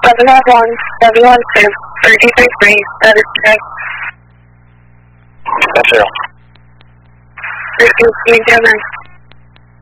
701, 33, that is correct. That's zero. Thank you,